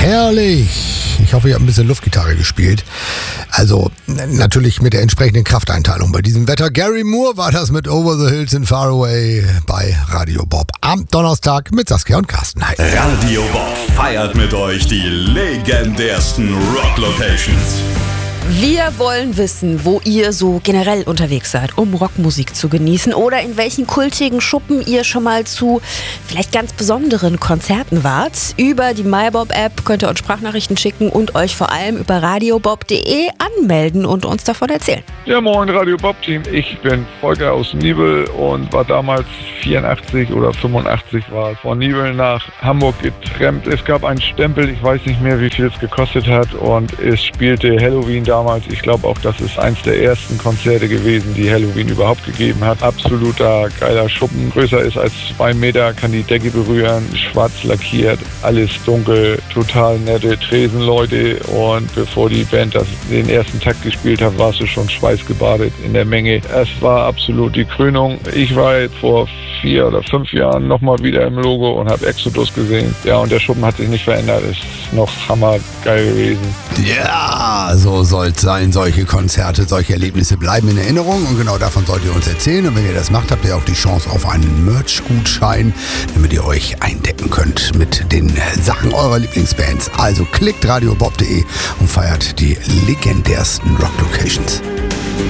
Herrlich. Ich hoffe, ihr habt ein bisschen Luftgitarre gespielt. Also natürlich mit der entsprechenden Krafteinteilung. Bei diesem Wetter, Gary Moore war das mit Over the Hills and Far Away bei Radio Bob am Donnerstag mit Saskia und Carsten. Hi. Radio Bob feiert mit euch die legendärsten Rock-Locations. Wir wollen wissen, wo ihr so generell unterwegs seid, um Rockmusik zu genießen oder in welchen kultigen Schuppen ihr schon mal zu vielleicht ganz besonderen Konzerten wart. Über die MyBob-App könnt ihr uns Sprachnachrichten schicken und euch vor allem über radiobob.de anmelden und uns davon erzählen. Ja, moin Radio Bob-Team. Ich bin Volker aus Nibel und war damals 84 oder 85 war von Nibel nach Hamburg getrennt. Es gab einen Stempel, ich weiß nicht mehr, wie viel es gekostet hat und es spielte Halloween damals. Ich glaube auch, das ist eins der ersten Konzerte gewesen, die Halloween überhaupt gegeben hat. Absoluter geiler Schuppen. Größer ist als 2 Meter, kann die Decke berühren, schwarz lackiert, alles dunkel, total nette Tresenleute. Und bevor die Band den ersten Takt gespielt hat, warst du schon schweißgebadet in der Menge. Es war absolut die Krönung. Ich war jetzt vor 4 oder 5 Jahren nochmal wieder im Logo und habe Exodus gesehen. Ja, und der Schuppen hat sich nicht verändert. Ist noch hammergeil gewesen. Ja, so soll es sein. Solche Konzerte, solche Erlebnisse bleiben in Erinnerung und genau davon sollt ihr uns erzählen. Und wenn ihr das macht, habt ihr auch die Chance auf einen Merch-Gutschein, damit ihr euch eindecken könnt mit den Sachen eurer Lieblingsbands. Also klickt radiobob.de und feiert die legendärsten Rock-Locations.